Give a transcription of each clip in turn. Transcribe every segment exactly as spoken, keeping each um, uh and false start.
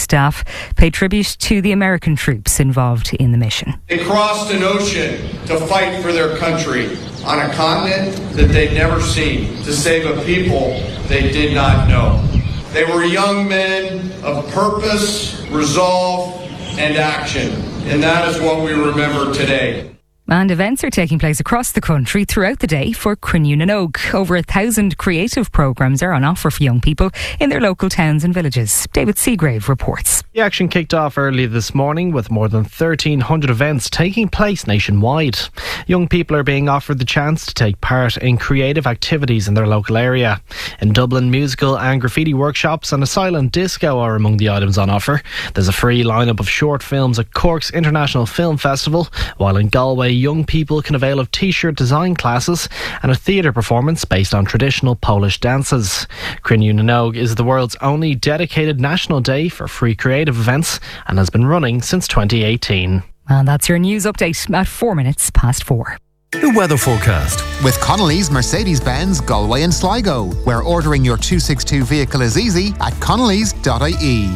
staff pay tribute to the American troops involved in the mission. They crossed an ocean to fight for their country on a continent that they'd never seen, to save a people they did not know. They were young men of purpose, resolve, and action, and that is what we remember today. And events are taking place across the country throughout the day for Cruinniú na nÓg. Over a thousand creative programmes are on offer for young people in their local towns and villages. David Seagrave reports. The action kicked off early this morning with more than thirteen hundred events taking place nationwide. Young people are being offered the chance to take part in creative activities in their local area. In Dublin, musical and graffiti workshops and a silent disco are among the items on offer. There's a free lineup of short films at Cork's International Film Festival, while in Galway, young people can avail of t-shirt design classes and a theatre performance based on traditional Polish dances. Cruinniú na nÓg is the world's only dedicated national day for free creative events and has been running since twenty eighteen. And that's your news update at four minutes past four. The weather forecast with Connolly's Mercedes-Benz Galway and Sligo, where ordering your two sixty-two vehicle is easy at connellys dot I E.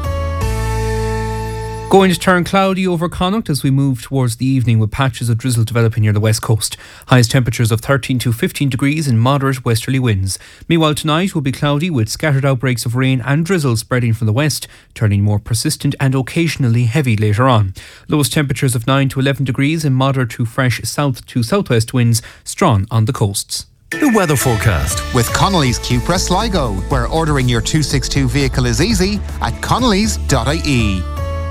Going to turn cloudy over Connacht as we move towards the evening, with patches of drizzle developing near the west coast. Highest temperatures of thirteen to fifteen degrees and moderate westerly winds. Meanwhile, tonight will be cloudy with scattered outbreaks of rain and drizzle spreading from the west, turning more persistent and occasionally heavy later on. Lowest temperatures of nine to eleven degrees and moderate to fresh south to southwest winds, strong on the coasts. The weather forecast with Connolly's Cupra Sligo, where ordering your two sixty-two vehicle is easy at connellys dot I E.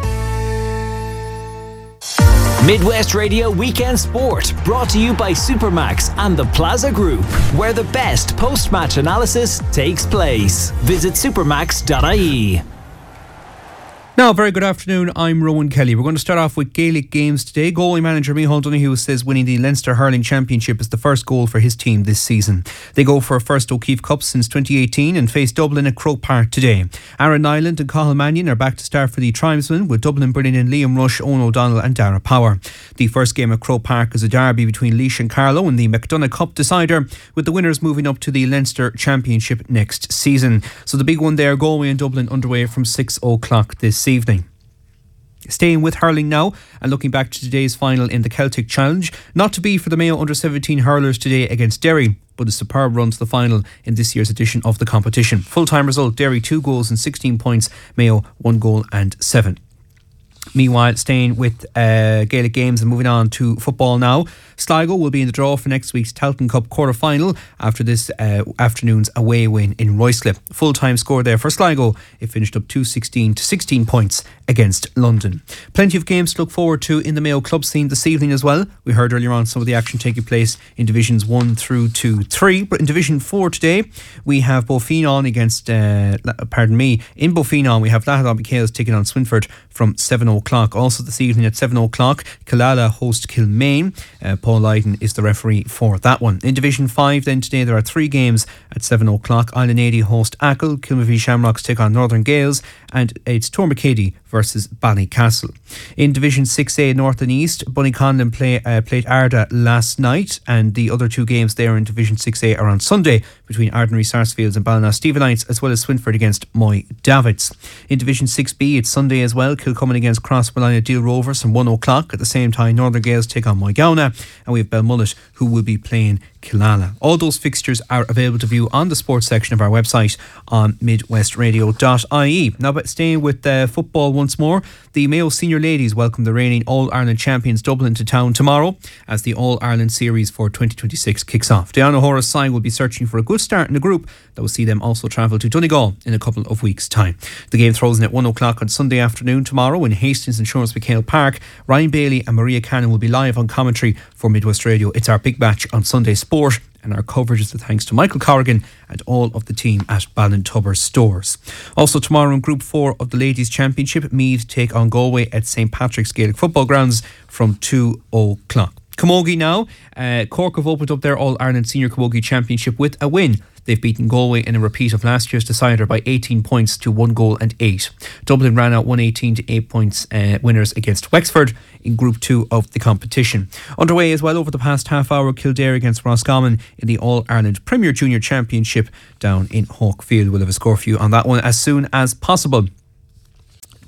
Midwest Radio Weekend Sport, brought to you by Supermax and the Plaza Group, where the best post-match analysis takes place. Visit supermax dot I E. Now, very good afternoon, I'm Rowan Kelly. We're going to start off with Gaelic games today. Goalie manager Micheál Donoghue says winning the Leinster Hurling Championship is the first goal for his team this season. They go for a first O'Keefe Cup since twenty eighteen and face Dublin at Croke Park today. Aaron Nyland and Cathal Mannion are back to start for the Tribesmen, with Dublin bringing in Liam Rush, Owen O'Donnell and Dara Power. The first game at Croke Park is a derby between Laois and Carlow in the McDonagh Cup decider, with the winners moving up to the Leinster Championship next season. So the big one there, Galway and Dublin, underway from six o'clock this evening. Staying with hurling now and looking back to today's final in the Celtic Challenge. Not to be for the Mayo under seventeen hurlers today against Derry, but a superb run to the final in this year's edition of the competition. Full-time result, Derry two goals and sixteen points, Mayo one goal and seven. Meanwhile, staying with uh, Gaelic games and moving on to football now. Sligo will be in the draw for next week's Talton Cup quarter-final after this uh, afternoon's away win in Ruislip. Full-time score there for Sligo. It finished up two sixteen to sixteen points against London. Plenty of games to look forward to in the Mayo club scene this evening as well. We heard earlier on some of the action taking place in Divisions one through to three. But in Division four today, we have Beaufinon against, uh, pardon me, in Beaufinon we have Lathadon McHale's taking on Swinford from seven o'clock. Also this evening at seven o'clock, Killala host Kilmaine. Uh, Paul Lydon is the referee for that one. In Division five then today there are three games at seven o'clock. Island eighty host Achill, Kilmavie Shamrocks take on Northern Gales, and it's Tormacady versus Ballycastle. In Division six A North and East, Bunnyconlin play, uh, played Arda last night, and the other two games there in Division six A are on Sunday between Ardnary Sarsfields and Ballina Stephenites, as well as Swinford against Moy Davids. In Division six B it's Sunday as well. Kilcummin against Crossmolina Deal Rovers from one o'clock. At the same time, Northern Gales take on Moygownagh, and we have Belmullet who will be playing Killala. All those fixtures are available to view on the sports section of our website on midwest radio dot I E. Now, but staying with uh, football once more, the Mayo Senior Ladies welcome the reigning All-Ireland champions Dublin to town tomorrow as the All-Ireland Series for twenty twenty-six kicks off. Diana Horace side will be searching for a good start in the group that will see them also travel to Donegal in a couple of weeks' time. The game throws in at one o'clock on Sunday afternoon tomorrow in Hastings Insurance McHale Park. Ryan Bailey and Maria Cannon will be live on commentary for Midwest Radio. It's our big match on Sunday Sport, and our coverage is the thanks to Michael Corrigan and all of the team at Ballintubber Stores. Also tomorrow in Group four of the Ladies' Championship, Meath take on Galway at St Patrick's Gaelic Football Grounds from two o'clock. Camogie now. Uh, Cork have opened up their All-Ireland Senior Camogie Championship with a win. They've beaten Galway in a repeat of last year's decider by eighteen points to one goal and eight. Dublin ran out one eighteen to eight points uh, winners against Wexford in Group two of the competition. Underway as well over the past half hour, Kildare against Roscommon in the All-Ireland Premier Junior Championship down in Hawkfield. We'll have a score for you on that one as soon as possible.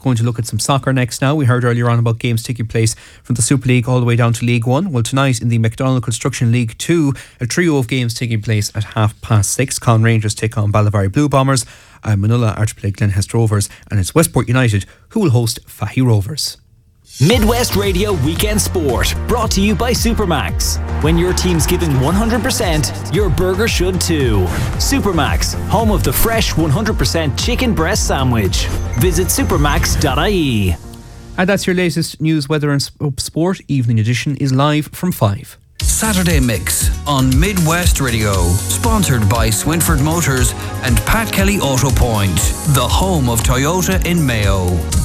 Going to look at some soccer next now. We heard earlier on about games taking place from the Super League all the way down to League One. Well, tonight in the McDonald Construction League Two, a trio of games taking place at half past six. Con Rangers take on Ballivary Blue Bombers, uh, Manula are to play Glenhest Rovers, and it's Westport United who will host Fahy Rovers. Midwest Radio Weekend Sport, brought to you by Supermax. When your team's giving one hundred percent, your burger should too. Supermax, home of the fresh one hundred percent chicken breast sandwich. Visit supermax dot I E. And that's your latest news, weather and sport. Evening edition is live from five. Saturday Mix on Midwest Radio, sponsored by Swinford Motors and Pat Kelly Auto Point, the home of Toyota in Mayo.